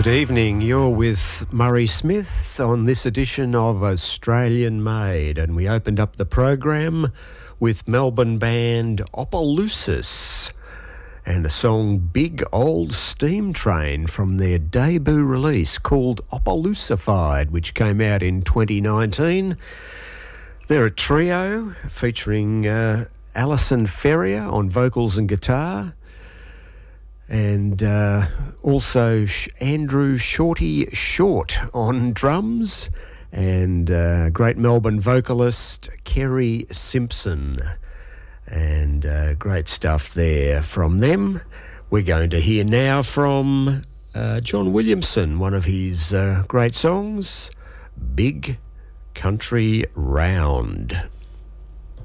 Good evening. You're with Murray Smith on this edition of Australian Made, and we opened up the program with Melbourne band Opelousas and a song Big Old Steam Train from their debut release called Opelousified, which came out in 2019. They're a trio featuring Alison Ferrier on vocals and guitar, and also Andrew Shorty Short on drums, and great Melbourne vocalist Kerry Simpson. And great stuff there from them. We're going to hear now from John Williamson, one of his great songs, Big Country Round.